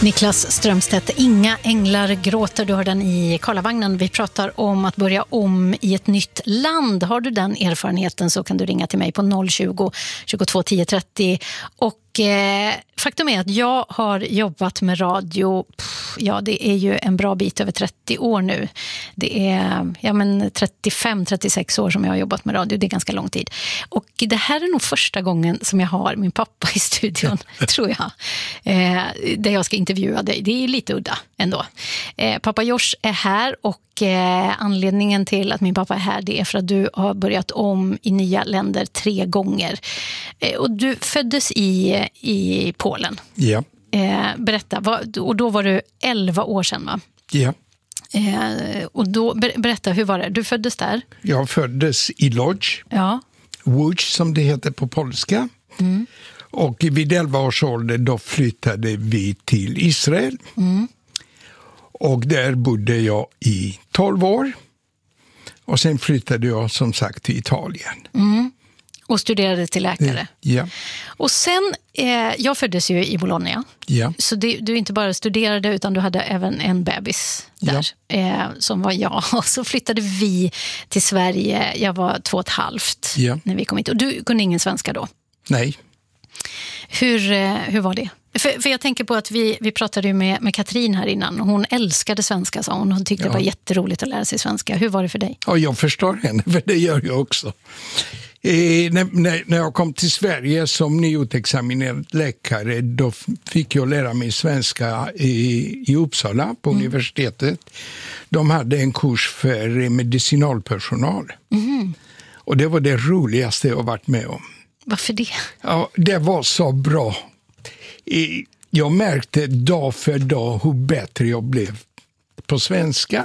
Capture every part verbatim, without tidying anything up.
Niklas Strömstedt, Inga änglar gråter, du har den i Karlavagnen. Vi pratar om att börja om i ett nytt land. Har du den erfarenheten så kan du ringa till mig på noll tjugo, tjugotvå tio trettio. Och eh, faktum är att jag har jobbat med radio, pff, ja det är ju en bra bit över trettio år nu. Det är ja, men trettiofem trettiosex år som jag har jobbat med radio, det är ganska lång tid. Och det här är nog första gången som jag har min pappa i studion, tror jag. Eh, där jag ska intervjua dig. Det är lite udda ändå. Eh, pappa Josh är här och eh, anledningen till att min pappa är här det är för att du har börjat om i nya länder tre gånger. Eh, och du föddes i, i Polen. Ja. Eh, berätta, vad, och då var du elva år sedan va? Ja. Eh, och då, ber, berätta, hur var det? Du föddes där? Jag föddes i Lodz. Ja. Łódź som det heter på polska. Mm. Och vid elva års ålder då flyttade vi till Israel. Mm. Och där bodde jag i tolv år. Och sen flyttade jag som sagt till Italien. Mm. Och studerade till läkare. Ja. Och sen, eh, jag föddes ju i Bologna. Ja. Så det, du inte bara studerade utan du hade även en bebis där. Ja. Eh, som var jag. Och så flyttade vi till Sverige. Jag var två och ett halvt ja. när vi kom hit. Och du kunde ingen svenska då? Nej. Hur, eh, hur var det? För, för jag tänker på att vi, vi pratade ju med, med Katrin här innan. Hon älskade svenska, sa hon. Hon tyckte ja. det var jätteroligt att lära sig svenska. Hur var det för dig? Ja, jag förstår henne, för det gör jag också. Eh, när, när, när jag kom till Sverige som nyutexaminerad läkare då fick jag lära mig svenska i, i Uppsala på mm. universitetet. De hade en kurs för medicinalpersonal. Mm. Och det var det roligaste jag varit med om. Varför det? Ja, det var så bra. Jag märkte dag för dag hur bättre jag blev på svenska.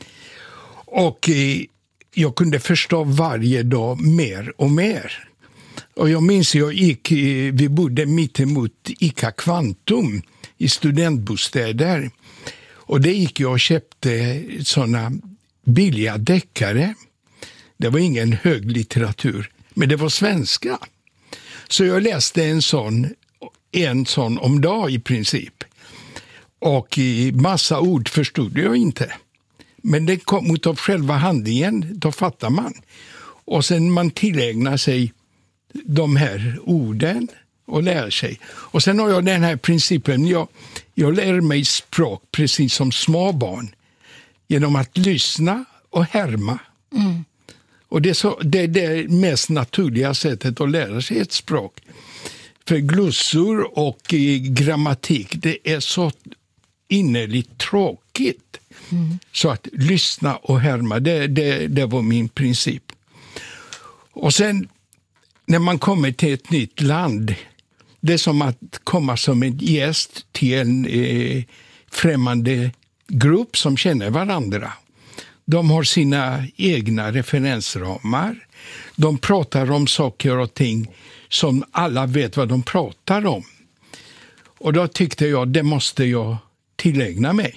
Och jag kunde förstå varje dag mer och mer. Och jag minns jag gick, vi bodde mitt emot ICA Kvantum i studentbostäder. Och det gick jag och köpte sådana billiga deckare. Det var ingen hög litteratur, men det var svenska. Så jag läste en sån, en sån om dag i princip. Och i massa ord förstod jag inte. Men det kom ut av själva handlingen, då fattar man. Och sen man tillägnar sig de här orden och lär sig. Och sen har jag den här principen, jag, jag lär mig språk precis som små barn. Genom att lyssna och härma. Mm. Och det är, så, det är det mest naturliga sättet att lära sig ett språk. För glossor och grammatik, det är så innerligt tråkigt. Mm. Så att lyssna och härma, det, det, det var min princip. Och sen när man kommer till ett nytt land, det är som att komma som en gäst till en eh, främmande grupp som känner varandra. De har sina egna referensramar. De pratar om saker och ting som alla vet vad de pratar om. Och då tyckte jag, det måste jag tillägna mig.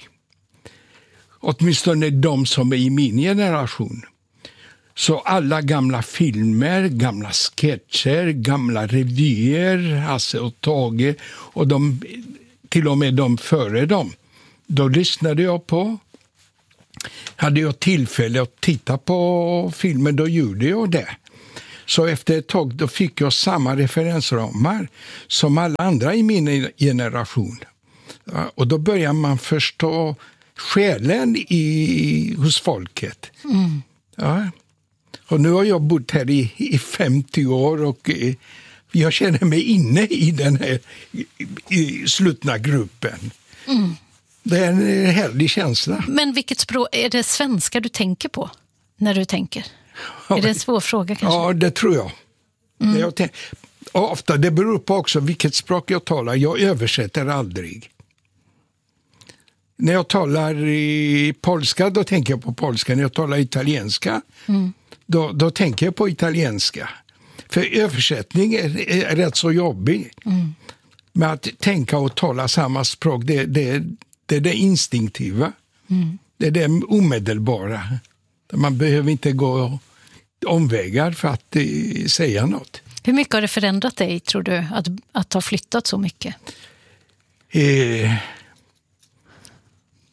Åtminstone de som är i min generation. Så alla gamla filmer, gamla sketcher, gamla revyer, Hasse och Tage och de, till och med de före dem. Då lyssnade jag på. Hade jag tillfälle att titta på filmen, då gjorde jag det. Så efter ett tag då fick jag samma referensramar som alla andra i min generation. Och då börjar man förstå själen i, hos folket. Mm. Ja. Och nu har jag bott här i, i femtio år och eh, jag känner mig inne i den här i, i slutna gruppen. Mm. Det är en härlig känsla. Men vilket språk, är det svenska du tänker på när du tänker? Ja, är det en svår fråga kanske? Ja, det tror jag. Mm. jag tänk, ofta, det beror på också vilket språk jag talar. Jag översätter aldrig. När jag talar i polska, då tänker jag på polska. När jag talar italienska, mm. då, då tänker jag på italienska. För översättning är, är rätt så jobbig. Mm. Men att tänka och tala samma språk, det, det, det är det instinktiva. Mm. Det är det omedelbara. Man behöver inte gå omvägar för att eh, säga något. Hur mycket har det förändrat dig, tror du, att, att ha flyttat så mycket? Eh,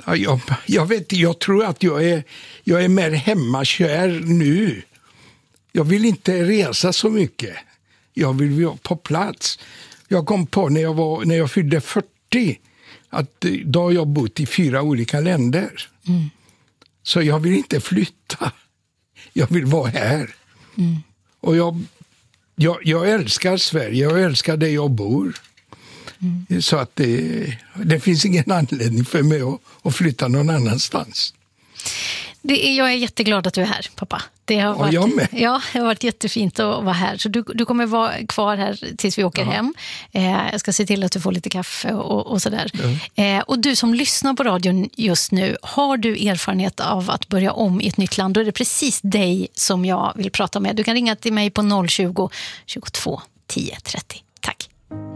Ja, jag, jag vet, jag tror att jag är, jag är mer hemmakär nu. Jag vill inte resa så mycket. Jag vill vara på plats. Jag kom på när jag, var, när jag fyllde fyrtio att då har jag bott i fyra olika länder. Mm. Så jag vill inte flytta. Jag vill vara här. Mm. Och jag, jag, jag älskar Sverige. Jag älskar där jag bor. Mm. Så att det, det finns ingen anledning för mig att, att flytta någon annanstans. Det är, jag är jätteglad att du är här, pappa. Det har varit, jag med. Ja, det har varit jättefint att vara här. Så du, du kommer vara kvar här tills vi åker ja. hem. Eh, jag ska se till att du får lite kaffe och, och sådär. Ja. Eh, och du som lyssnar på radion just nu, har du erfarenhet av att börja om i ett nytt land, då är det precis dig som jag vill prata med. Du kan ringa till mig på noll tjugo, tjugotvå, tio trettio. Tack.